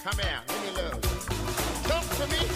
Come here, give me love. Talk to me.